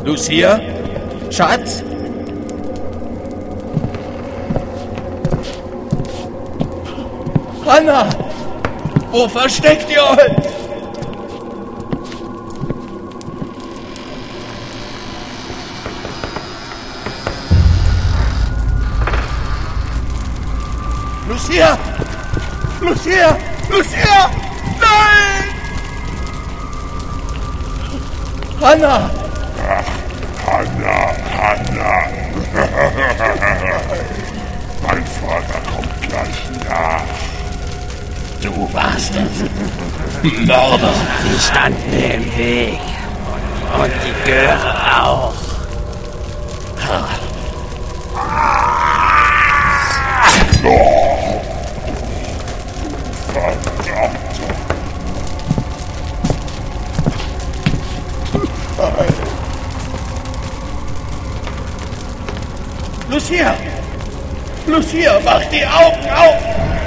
Lucia? Schatz? Hanna! Wo versteckt ihr euch? Lucia! Lucia! Lucia! Nein! Hanna! Hanna! Mein Vater kommt gleich nach. Du warst es. Mörder. Sie standen mir im Weg. Und die Göre auch. Lucia! Lucia, mach die Augen auf!